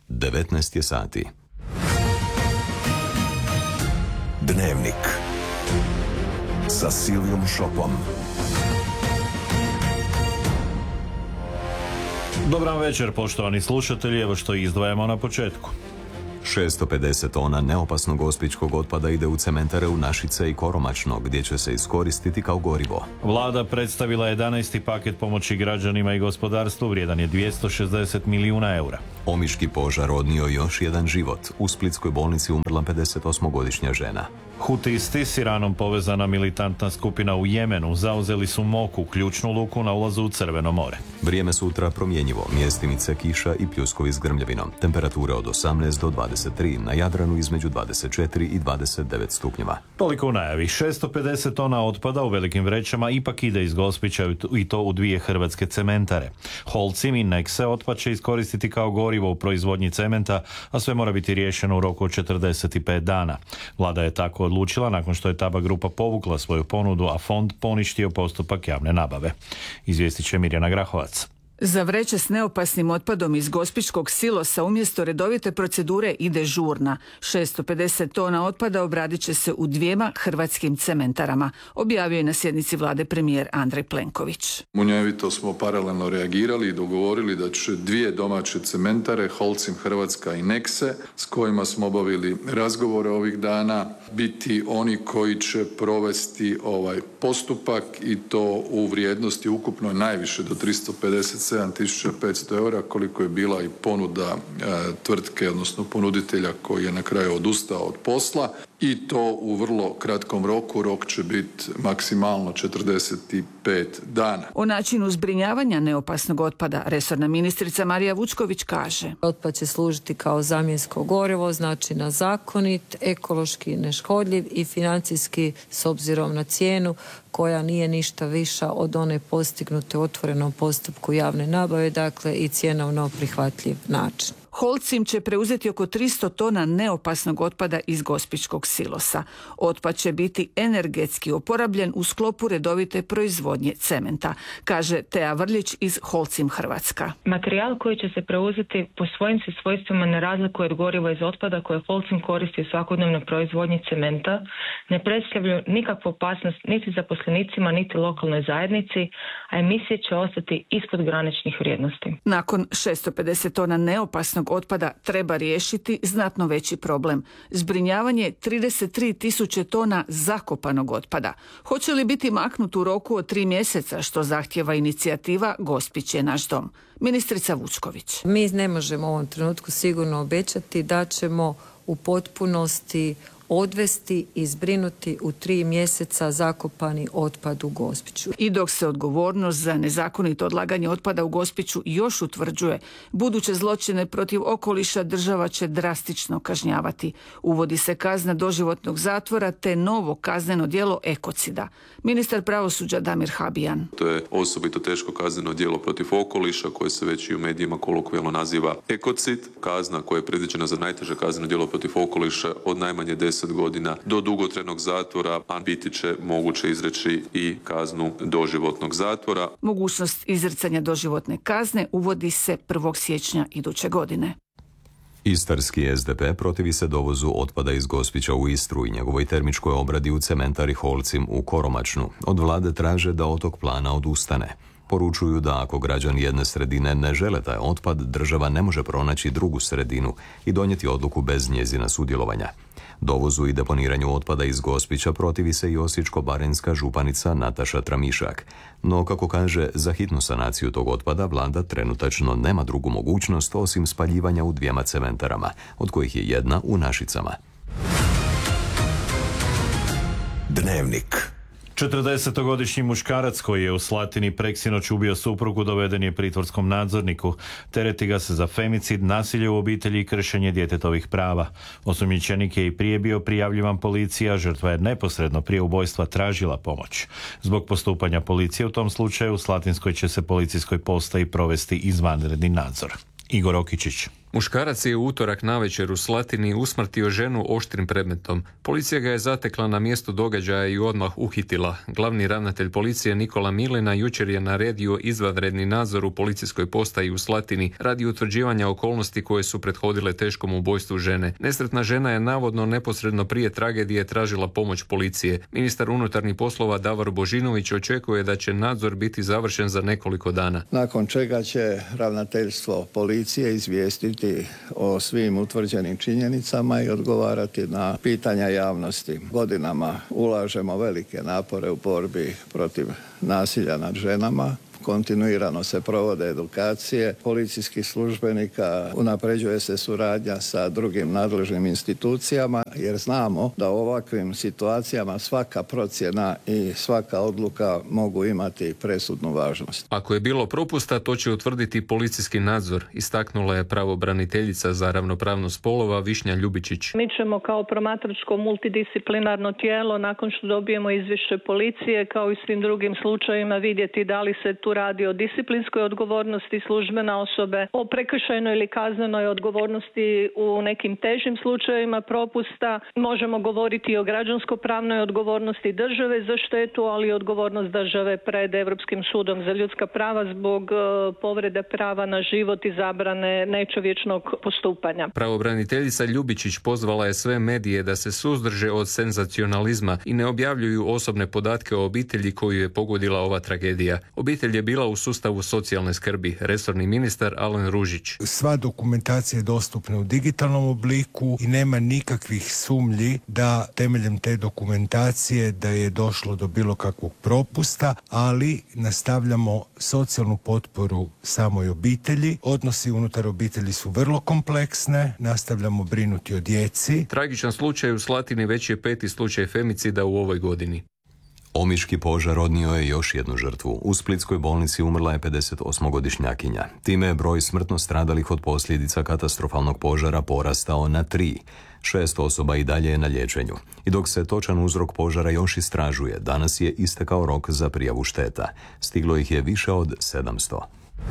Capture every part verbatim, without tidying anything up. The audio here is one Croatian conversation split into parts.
devetnaest je sati. Dnevnik sa Silvijom Šopom. Dobar večer, poštovani slušatelji, evo što izdvajamo na početku. šesto pedeset tona neopasnog gospićkog otpada ide u cementare u Našice i Koromačno, gdje će se iskoristiti kao gorivo. Vlada predstavila jedanaesti paket pomoći građanima i gospodarstvu, vrijedan je dvjesto šezdeset milijuna eura. Omiški požar odnio još jedan život. U splitskoj bolnici umrla pedesetosmogodišnja žena. Hutisti s Iranom povezana militantna skupina u Jemenu zauzeli su Moku, ključnu luku na ulazu u Crveno more. Vrijeme sutra promjenjivo, mjestimice kiša i pljuskovi s grmljavinom. Temperature od osamnaest do dvadeset tri, na Jadranu između dvadeset četiri i dvadeset devet stupnjeva. Toliko u najavi. šesto pedeset tona otpada u velikim vrećama ipak ide iz Gospića i to u dvije hrvatske cementare. Holcim i Nexe otpad će iskoristiti kao gorivo u proizvodnji cementa, a sve mora biti riješeno u roku od četrdeset pet dana. Vlada je tako odlučila nakon što je Taba grupa povukla svoju ponudu, a fond poništio postupak javne nabave. Izvijestit će Mirjana Grahovac. Za vreće s neopasnim otpadom iz gospićkog silosa umjesto redovite procedure ide žurna. šesto pedeset tona otpada obradit će se u dvijema hrvatskim cementarama, objavio je na sjednici vlade premijer Andrej Plenković. Munjevito smo paralelno reagirali i dogovorili da će dvije domaće cementare, Holcim Hrvatska i Nexe, s kojima smo obavili razgovore ovih dana, biti oni koji će provesti ovaj postupak i to u vrijednosti ukupno najviše do tristo pedeset sedam tisuća petsto eura, koliko je bila i ponuda e, tvrtke, odnosno ponuditelja koji je na kraju odustao od posla, i to u vrlo kratkom roku. Rok će biti maksimalno četrdeset pet dana. O načinu zbrinjavanja neopasnog otpada resorna ministrica Marija Vučković kaže: Otpad će služiti kao zamjensko gorivo, znači na zakonit, ekološki neškodljiv i financijski s obzirom na cijenu koja nije ništa viša od one postignute u otvorenom postupku javne nabave, dakle i cjenovno prihvatljiv način. Holcim će preuzeti oko tristo tona neopasnog otpada iz gospićkog silosa. Otpad će biti energetski oporabljen u sklopu redovite proizvodnje cementa, kaže Teja Vrljić iz Holcim Hrvatska. Materijal koji će se preuzeti po svojim se svojstvima ne razlikuje od goriva iz otpada koje Holcim koristi u svakodnevnoj proizvodnji cementa, ne predstavljaju nikakvu opasnost niti zaposlenicima niti lokalnoj zajednici, a emisije će ostati ispod graničnih vrijednosti. Nakon šesto pedeset tona neopasnog otpada treba riješiti znatno veći problem. Zbrinjavanje trideset tri tisuće tona zakopanog otpada. Hoće li biti maknut u roku od tri mjeseca, što zahtjeva inicijativa Gospić je naš dom? Ministrica Vučković. Mi ne možemo u ovom trenutku sigurno obećati da ćemo u potpunosti odvesti i zbrinuti u tri mjeseca zakopani otpad u Gospiću. I dok se odgovornost za nezakonito odlaganje otpada u Gospiću još utvrđuje, buduće zločine protiv okoliša država će drastično kažnjavati. Uvodi se kazna doživotnog zatvora te novo kazneno djelo ekocida. Ministar pravosuđa Damir Habijan. To je osobito teško kazneno djelo protiv okoliša koje se već i u medijima kolokvijalno naziva ekocid. Kazna koja je predviđena za najteže kazneno djelo protiv okoliša od najmanje deset godina do dugotrajnog zatvora, a biti će moguće izreći i kaznu doživotnog zatvora. Mogućnost izricanja doživotne kazne uvodi se prvog siječnja iduće godine. Istarski S D P protivi se dovozu otpada iz Gospića u Istru i njegovoj termičkoj obradi u cementari Holcim u Koromačnu. Od vlade traže da od tog plana odustane. Poručuju da ako građani jedne sredine ne žele taj otpad, država ne može pronaći drugu sredinu i donijeti odluku bez njezina sudjelovanja. Dovozu i deponiranju otpada iz Gospića protivi se i osječko-baranjska županica Nataša Tramišak. No, kako kaže, za hitnu sanaciju tog otpada vlada trenutačno nema drugu mogućnost osim spaljivanja u dvijema cementarama, od kojih je jedna u Našicama. Dnevnik. četrdesetogodišnji muškarac koji je u Slatini preksinoć ubio suprugu doveden je pritvorskom nadzorniku. Tereti ga se za femicid, nasilje u obitelji i kršenje djetetovih prava. Osumnjičenik je i prije bio prijavljivan policiji, a žrtva je neposredno prije ubojstva tražila pomoć. Zbog postupanja policije u tom slučaju u Slatinskoj će se policijskoj postaji provesti izvanredni nadzor. Igor Okičić. Muškarac je u utorak navečer u Slatini usmrtio ženu oštrim predmetom. Policija ga je zatekla na mjestu događaja i odmah uhitila. Glavni ravnatelj policije Nikola Milina jučer je naredio izvanredni nadzor u policijskoj postaji u Slatini radi utvrđivanja okolnosti koje su prethodile teškom ubojstvu žene. Nesretna žena je navodno neposredno prije tragedije tražila pomoć policije. Ministar unutarnjih poslova Davor Božinović očekuje da će nadzor biti završen za nekoliko dana. Nakon čega će ravnateljstvo policije izvijestiti o svim utvrđenim činjenicama i odgovarati na pitanja javnosti. Godinama ulažemo velike napore u borbi protiv nasilja nad ženama. Kontinuirano se provode edukacije policijskih službenika, unapređuje se suradnja sa drugim nadležnim institucijama jer znamo da u ovakvim situacijama svaka procjena i svaka odluka mogu imati presudnu važnost. Ako je bilo propusta, to će utvrditi policijski nadzor, istaknula je pravobraniteljica za ravnopravnost spolova Višnja Ljubičić. Mi ćemo kao promatračko multidisciplinarno tijelo nakon što dobijemo izvješće policije kao i svim drugim slučajevima vidjeti da li se tu radi o disciplinskoj odgovornosti službene osobe, o prekršajnoj ili kaznenoj odgovornosti u nekim težim slučajevima propusta. Možemo govoriti i o građansko-pravnoj odgovornosti države za štetu, ali i odgovornost države pred Europskim sudom za ljudska prava zbog uh, povrede prava na život i zabrane nečovječnog postupanja. Pravobraniteljica Ljubičić pozvala je sve medije da se suzdrže od senzacionalizma i ne objavljuju osobne podatke o obitelji koju je pogodila ova tragedija. Obitelj je bila u sustavu socijalne skrbi, resorni ministar Alen Ružić. Sva dokumentacija je dostupna u digitalnom obliku i nema nikakvih sumnji da temeljem te dokumentacije da je došlo do bilo kakvog propusta, ali nastavljamo socijalnu potporu samoj obitelji. Odnosi unutar obitelji su vrlo kompleksne, nastavljamo brinuti o djeci. Tragičan slučaj u Slatini već je peti slučaj femicida u ovoj godini. Omiški požar odnio je još jednu žrtvu. U splitskoj bolnici umrla je pedesetosmogodišnjakinja. Time je broj smrtno stradalih od posljedica katastrofalnog požara porastao na tri. Šest osoba i dalje je na liječenju. I dok se točan uzrok požara još istražuje, danas je istekao rok za prijavu šteta. Stiglo ih je više od sedamsto.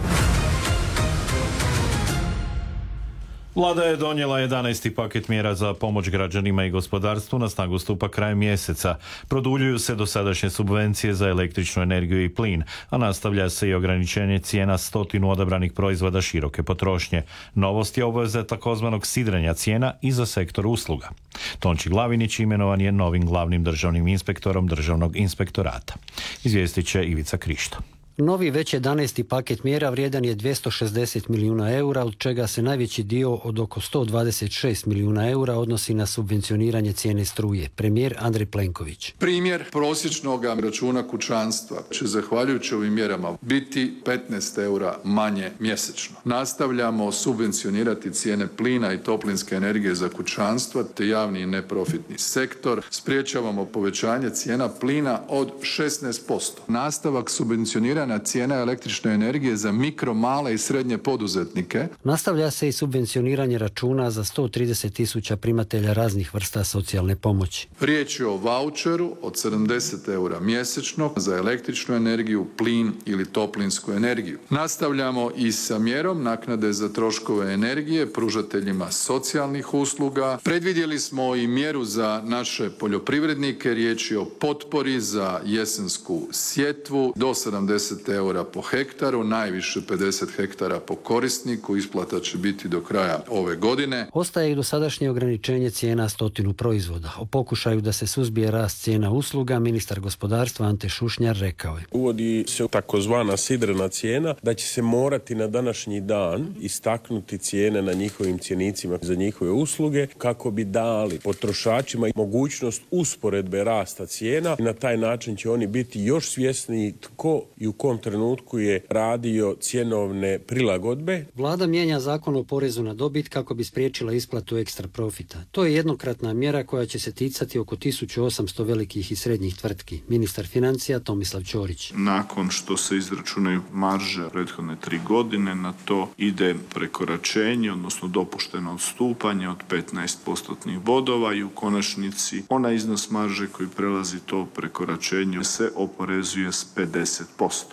Vlada je donijela jedanaesti paket mjera za pomoć građanima i gospodarstvu, na snagu stupa krajem mjeseca. Produljuju se dosadašnje subvencije za električnu energiju i plin, a nastavlja se i ograničenje cijena stotinu odabranih proizvoda široke potrošnje. Novost je obveza takozvanog sidrenja cijena i za sektor usluga. Tonči Glavinić imenovan je novim glavnim državnim inspektorom Državnog inspektorata. Izvijestit će Ivica Krišto. Novi već jedanaesti paket mjera vrijedan je dvjesto šezdeset milijuna eura, od čega se najveći dio od oko sto dvadeset šest milijuna eura odnosi na subvencioniranje cijene struje. Premijer Andrej Plenković. Primjer prosječnog računa kućanstva će zahvaljujući ovim mjerama biti petnaest eura manje mjesečno. Nastavljamo subvencionirati cijene plina i toplinske energije za kućanstva te javni i neprofitni sektor. Spriječavamo povećanje cijena plina od šesnaest posto. Nastavak subvencioniranja na cijena električne energije za mikro, male i srednje poduzetnike. Nastavlja se i subvencioniranje računa za sto trideset tisuća primatelja raznih vrsta socijalne pomoći. Riječ je o vaučeru od sedamdeset eura mjesečno za električnu energiju, plin ili toplinsku energiju. Nastavljamo i sa mjerom naknade za troškove energije pružateljima socijalnih usluga. Predvidjeli smo i mjeru za naše poljoprivrednike. Riječ je o potpori za jesensku sjetvu do sedamdeset eura po hektaru, najviše pedeset hektara po korisniku. Isplata će biti do kraja ove godine. Ostaje i dosadašnje ograničenje cijena stotinu proizvoda. O pokušaju da se suzbije rast cijena usluga ministar gospodarstva Ante Šušnjar rekao je. Uvodi se takozvana sidrena cijena da će se morati na današnji dan istaknuti cijene na njihovim cjenicima za njihove usluge kako bi dali potrošačima mogućnost usporedbe rasta cijena i na taj način će oni biti još svjesniji tko i u kom trenutku je radio cjenovne prilagodbe. Vlada mijenja zakon o porezu na dobit kako bi spriječila isplatu ekstra profita. To je jednokratna mjera koja će se ticati oko tisuću osamsto velikih i srednjih tvrtki. Ministar financija Tomislav Ćorić. Nakon što se izračunaju marže prethodne tri godine, na to ide prekoračenje, odnosno dopušteno odstupanje od petnaest postotnih bodova i u konačnici onaj iznos marže koji prelazi to prekoračenje se oporezuje s pedeset posto.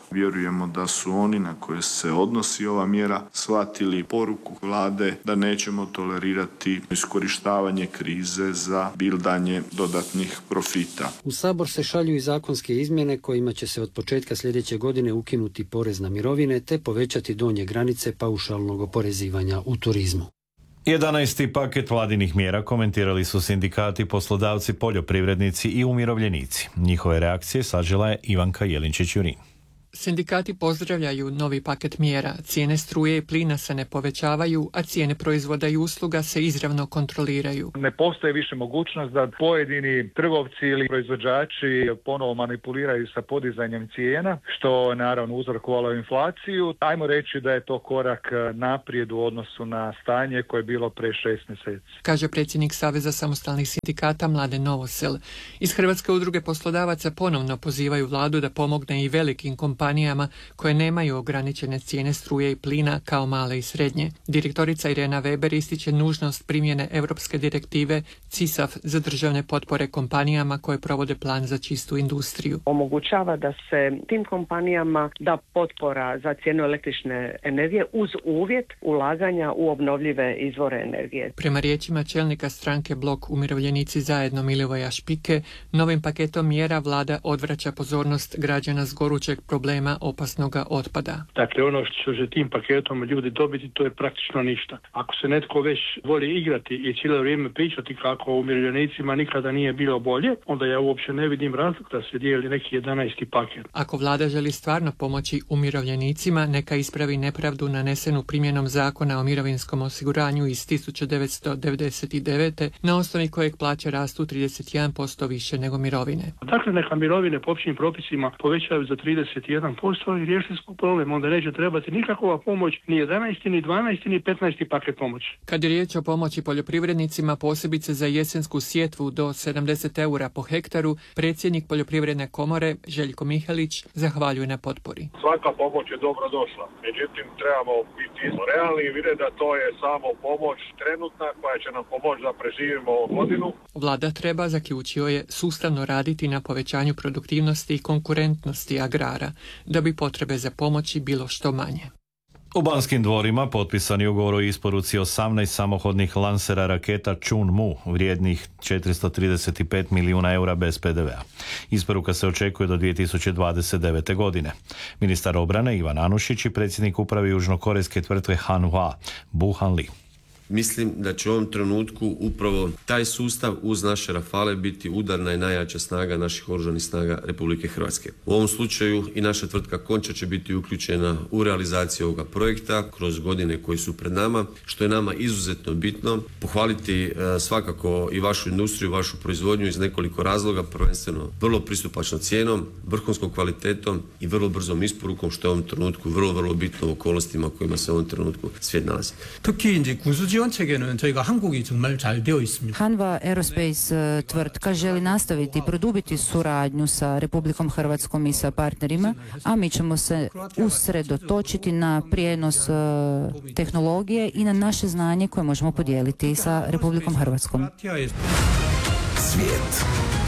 Vjerujemo da su oni na koje se odnosi ova mjera shvatili poruku vlade da nećemo tolerirati iskorištavanje krize za bildanje dodatnih profita. U Sabor se šalju i zakonske izmjene kojima će se od početka sljedeće godine ukinuti porez na mirovine te povećati donje granice paušalnog oporezivanja u turizmu. jedanaesti paket vladinih mjera komentirali su sindikati, poslodavci, poljoprivrednici i umirovljenici. Njihove reakcije sažela je Ivanka Jelinčić-Jurin. Sindikati pozdravljaju novi paket mjera. Cijene struje i plina se ne povećavaju, a cijene proizvoda i usluga se izravno kontroliraju. Ne postoji više mogućnost da pojedini trgovci ili proizvođači ponovo manipuliraju sa podizanjem cijena, što je naravno uzrokovalo inflaciju. Ajmo reći da je to korak naprijed u odnosu na stanje koje je bilo pre šest mjeseci. Kaže predsjednik Saveza samostalnih sindikata Mladen Novosel. Iz Hrvatske udruge poslodavaca ponovno pozivaju vladu da pomogne i velikim kompanijama kompanijama koje nemaju ograničene cijene struje i plina kao male i srednje. Direktorica Irena Weber ističe nužnost primjene europske direktive C I S A F za državne potpore kompanijama koje provode plan za čistu industriju. Omogućava da se tim kompanijama da potpora za cijenu električne energije uz uvjet ulaganja u obnovljive izvore energije. Prema riječima čelnika stranke Blok Umirovljenici zajedno Milivoja Špike, novim paketom mjera vlada odvraća pozornost građana s gorućeg problema opasnoga otpada. Dakle, ono što će tim paketom ljudi dobiti, to je praktično ništa. Ako se netko već voli igrati i cijelo vrijeme pričati kako umirovljenicima nikada nije bilo bolje, onda ja uopće ne vidim razlog da se dijeli neki jedanaesti paket. Ako vlada želi stvarno pomoći umirovljenicima, neka ispravi nepravdu nanesenu primjenom zakona o mirovinskom osiguranju iz tisuću devetsto devedeset devete. na osnovi kojeg plaće rastu trideset jedan posto više nego mirovine. Dakle, neka mirovine po općim propisima povećaju za trideset jedan posto i riješili smo problem. Onda neće trebati nikakva pomoć, ni jedanaesti, ni dvanaesti, ni petnaesti paket pomoći. Kad je riječ o pomoći poljoprivrednicima, posebice za jesensku sjetvu do sedamdeset eura po hektaru, predsjednik Poljoprivredne komore Željko Mihalić zahvaljuje na potpori. Svaka pomoć je dobro došla. Međutim, trebamo biti realni i vidjeti da to je samo pomoć trenutna koja će nam pomoći da preživimo ovu godinu. Vlada treba, zaključio je, sustavno raditi na povećanju produktivnosti i konkurentnosti agrara, da bi potrebe za pomoći bilo što manje. U Banskim dvorima potpisani ugovor o isporuci osamnaest samohodnih lansera raketa Chunmu vrijednih četiristo trideset pet milijuna eura bez pe de vea. Isporuka se očekuje do dvije tisuće dvadeset devete. godine. Ministar obrane Ivan Anušić i predsjednik uprave južnokorejske tvrtke Hanwha Bu Han-li. Mislim da će u ovom trenutku upravo taj sustav uz naše Rafale biti udarna i najjača snaga naših oružanih snaga Republike Hrvatske. U ovom slučaju i naša tvrtka Konča će biti uključena u realizaciju ovoga projekta kroz godine koji su pred nama, što je nama izuzetno bitno. Pohvaliti svakako i vašu industriju, vašu proizvodnju iz nekoliko razloga, prvenstveno vrlo pristupačnom cijenom, vrhunskom kvalitetom i vrlo brzom isporukom, što je u ovom trenutku vrlo, vrlo bitno u okolnostima u kojima se u ovom trenutku svijet nalazi. Hanwha Aerospace tvrtka želi nastaviti i produbiti suradnju sa Republikom Hrvatskom i sa partnerima, a mi ćemo se usredotočiti na prijenos tehnologije i na naše znanje koje možemo podijeliti sa Republikom Hrvatskom. Svijet.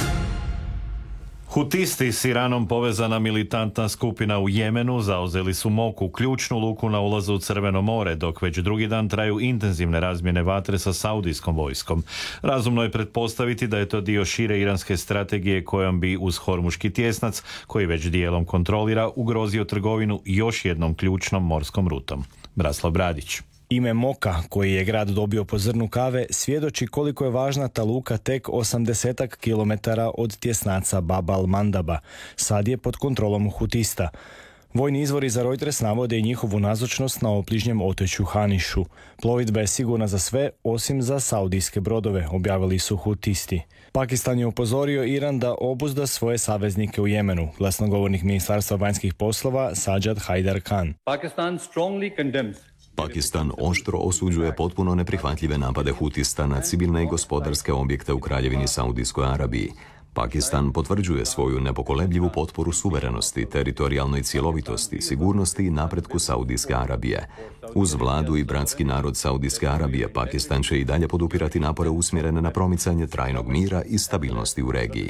Hutisti s Iranom povezana militantna skupina u Jemenu zauzeli su Moku, ključnu luku na ulazu u Crveno more, dok već drugi dan traju intenzivne razmjene vatre sa saudijskom vojskom. Razumno je pretpostaviti da je to dio šire iranske strategije kojom bi uz Hormuški tjesnac, koji već dijelom kontrolira, ugrozio trgovinu još jednom ključnom morskom rutom. Braslav Bradić. Ime Moka, koji je grad dobio po zrnu kave, svjedoči koliko je važna ta luka tek osamdesetak kilometara od tjesnaca Bab al-Mandaba. Sad je pod kontrolom hutista. Vojni izvori za Reuters navode i njihovu nazočnost na obližnjem otočju Hanišu. Plovidba je sigurna za sve, osim za saudijske brodove, objavili su hutisti. Pakistan je upozorio Iran da obuzda svoje saveznike u Jemenu, glasnogovornik Ministarstva vanjskih poslova Sajad Haidar Khan. Pakistan strongly condemns Pakistan oštro osuđuje potpuno neprihvatljive napade hutista na civilne i gospodarske objekte u Kraljevini Saudijskoj Arabiji. Pakistan potvrđuje svoju nepokolebljivu potporu suverenosti, teritorijalnoj cjelovitosti, sigurnosti i napretku Saudijske Arabije. Uz vladu i bratski narod Saudijske Arabije, Pakistan će i dalje podupirati napore usmjerene na promicanje trajnog mira i stabilnosti u regiji.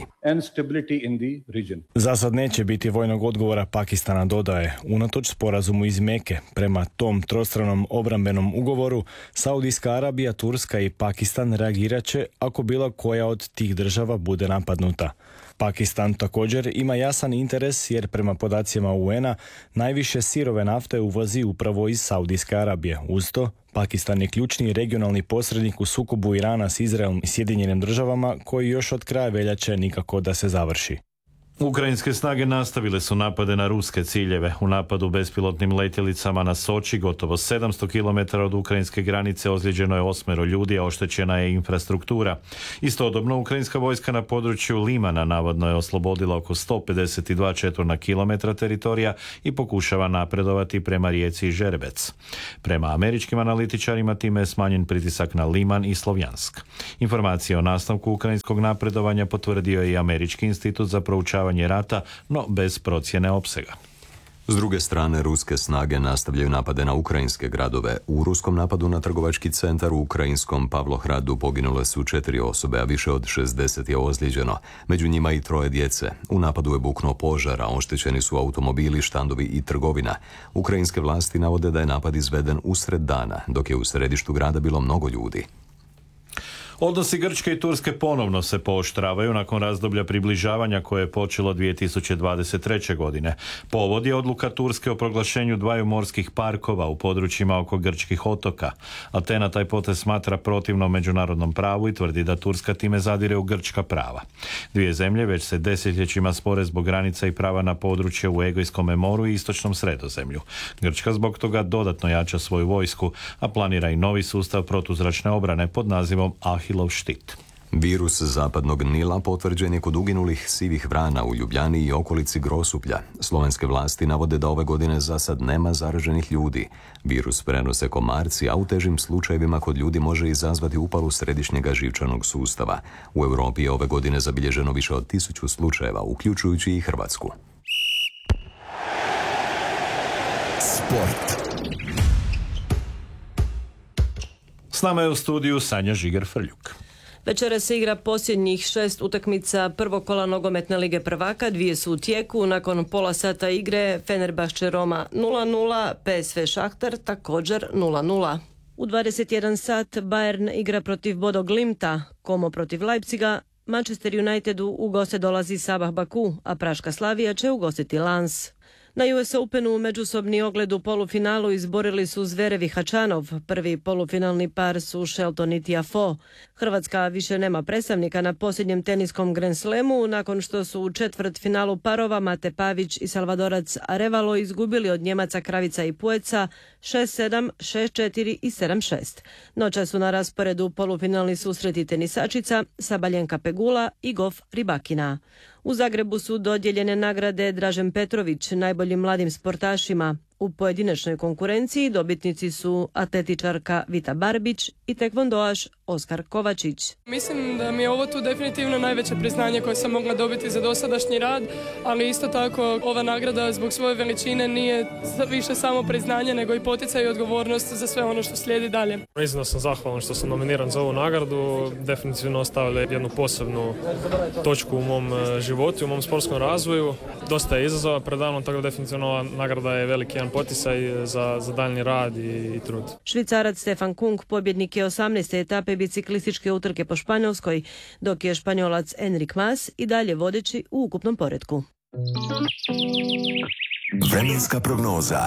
Za sad neće biti vojnog odgovora Pakistana, dodaje. Unatoč sporazumu iz Meke, prema tom trostranom obrambenom ugovoru, Saudijska Arabija, Turska i Pakistan reagirat će ako bilo koja od tih država bude napadnuta. Pakistan također ima jasan interes jer prema podacima U N-a najviše sirove nafte uvozi upravo iz Saudijske Arabije. Uz to, Pakistan je ključni regionalni posrednik u sukobu Irana s Izraelom i Sjedinjenim državama koji još od kraja veljače nikako da se završi. Ukrajinske snage nastavile su napade na ruske ciljeve. U napadu bespilotnim letjelicama na Soči, gotovo sedamsto kilometara od ukrajinske granice, ozlijeđeno je osmero ljudi, a oštećena je infrastruktura. Istodobno, ukrajinska vojska na području Limana navodno je oslobodila oko sto pedeset dva četvorna kilometra teritorija i pokušava napredovati prema rijeci Žerebec. Prema američkim analitičarima time je smanjen pritisak na Liman i Slovjansk. Informacije o nastavku ukrajinskog napredovanja potvrdio je i Američki institut za proučavanje rata, no bez procjene opsega. S druge strane, ruske snage nastavljaju napade na ukrajinske gradove. U ruskom napadu na trgovački centar u ukrajinskom Pavlohradu poginule su četiri osobe, a više od šezdeset je ozlijeđeno. Među njima i troje djece. U napadu je buknuo požar, a oštećeni su automobili, štandovi i trgovina. Ukrajinske vlasti navode da je napad izveden usred dana, dok je u središtu grada bilo mnogo ljudi. Odnosi Grčke i Turske ponovno se pooštravaju nakon razdoblja približavanja koje je počelo dvije tisuće dvadeset treće. godine. Povod je odluka Turske o proglašenju dvaju morskih parkova u područjima oko grčkih otoka. Atena taj potez smatra protivno međunarodnom pravu i tvrdi da Turska time zadire u grčka prava. Dvije zemlje već se desetljećima spore zbog granica i prava na područje u Egejskom moru i istočnom Sredozemlju. Grčka zbog toga dodatno jača svoju vojsku, a planira i novi sustav protuzračne obrane pod nazivom Ahilov štit. Virus zapadnog Nila potvrđen je kod uginulih sivih vrana u Ljubljani i okolici Grosuplja. Slovenske vlasti navode da ove godine za sad nema zaraženih ljudi. Virus prenose komarci, a u težim slučajevima kod ljudi može izazvati upalu središnjega živčanog sustava. U Europi je ove godine zabilježeno više od tisuću slučajeva, uključujući i Hrvatsku. Sport. S nama je u studiju Sanja Žiger-Frljuk. Večera se igra posljednjih šest utakmica prvog kola nogometne lige prvaka, dvije su u tijeku. Nakon pola sata igre Fenerbahče Roma nula nula, P S V Šahtar također nula nula. U dvadeset jedan sat Bayern igra protiv Bodo Glimta, Como protiv Leipziga, Manchester Unitedu u goste dolazi Sabah Baku, a Praška Slavija će ugostiti Lans. Na U S Openu u međusobni ogled u polufinalu izborili su Zverev i Hačanov. Prvi polufinalni par su Shelton i Tiafoe. Hrvatska više nema predstavnika na posljednjem teniskom Grand Slamu nakon što su u četvrt finalu parova Mate Pavić i Salvadorac Arevalo izgubili od Njemaca Kravica i Pueca šest sedam, šest četiri i sedam šest. Noća su na rasporedu polufinalni susreti tenisačica Sabaljenka Pegula i Gof Ribakina. U Zagrebu su dodijeljene nagrade Dražen Petrović najboljim mladim sportašima. U pojedinačnoj konkurenciji dobitnici su atletičarka Vita Barbić i tekvondoaš Oskar Kovačić. Mislim da mi je ovo tu definitivno najveće priznanje koje sam mogla dobiti za dosadašnji rad, ali isto tako ova nagrada zbog svoje veličine nije više samo priznanje, nego i poticaj i odgovornost za sve ono što slijedi dalje. Iznimno sam zahvalan što sam nominiran za ovu nagradu, definitivno ostavlja jednu posebnu točku u mom životu, u mom sportskom razvoju. Dosta je izazova predavno, tako da definitivno ova nagrada je veliki poticaj za, za daljnji rad i, i trud. Švicarac Stefan Kung pobjednik je osamnaeste etape biciklističke utrke po Španjolskoj, dok je Španjolac Enric Mas i dalje vodeći u ukupnom poretku. Vremenska prognoza.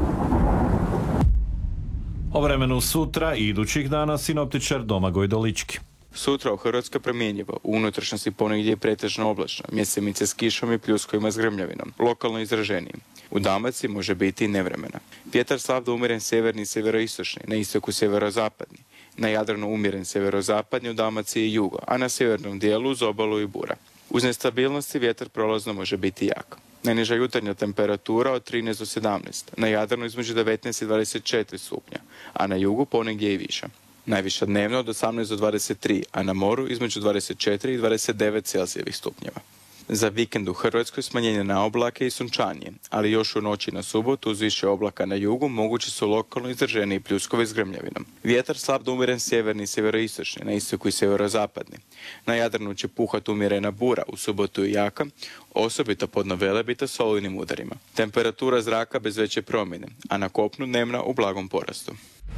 O vremenu sutra i idućih dana sinoptičar Domagoj Dolički. Sutra u Hrvatskoj promjenjivo, u unutrašnjosti ponegdje je pretežno oblačno, mjesemice s kišom i pljuskovima s grmljavinom, lokalno izraženijim. U Dalmaciji može biti i nevremena. Vjetar slab do umjeren sjeverni i sjeveroistočni, na istoku sjeverozapadni. Na Jadranu umjeren sjeverozapadni, u Dalmaciji i jugo, a na sjevernom dijelu uz obalu i bura. Uz nestabilnosti vjetar prolazno može biti jak. Najniža jutarnja temperatura od trinaest do sedamnaest, na Jadranu između devetnaest i dvadeset četiri stupnja, a na jugu ponegdje i više. Najviša dnevno od osamnaest do dvadeset tri, a na moru između dvadeset četiri i dvadeset devet Celzijevih stupnjeva. Za vikend u Hrvatskoj smanjenje na oblake i sunčanje, ali još u noći na subotu uz više oblaka na jugu mogući su lokalno izraženi pljuskovi s grmljavinom. Vjetar slab do umjeren sjeverni i sjeveroistočni, na istoku i sjeverozapadni. Na Jadranu će puhati umjerena bura, u subotu i jaka, osobito pod Velebita s olujnim udarima. Temperatura zraka bez veće promjene, a na kopnu dnevna u blagom porastu.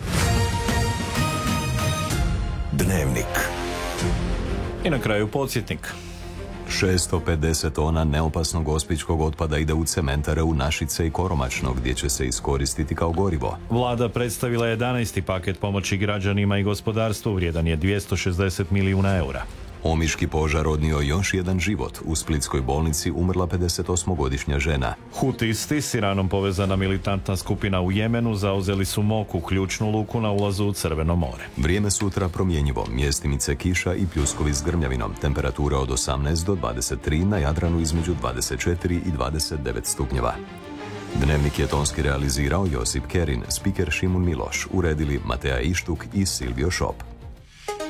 Dnevnik. I na kraju podsjetnik. šesto pedeset tona neopasnog gospićkog otpada ide u cementare u Našice i Koromačno, gdje će se iskoristiti kao gorivo. Vlada predstavila jedanaesti paket pomoći građanima i gospodarstvu, vrijedan je dvjesto šezdeset milijuna eura. Omiški požar odnio još jedan život. U splitskoj bolnici umrla pedesetosmogodišnja žena. Hutisti, s Iranom povezana militantna skupina u Jemenu, zauzeli su Moku, ključnu luku na ulazu u Crveno more. Vrijeme sutra promjenjivo, mjestimice kiša i pljuskovi s grmljavinom. Temperatura od osamnaest do dvadeset tri, na Jadranu između dvadeset četiri i dvadeset devet stupnjeva. Dnevnik je tonski realizirao Josip Kerin, spiker Šimun Miloš, uredili Mateja Ištuk i Silvio Šop.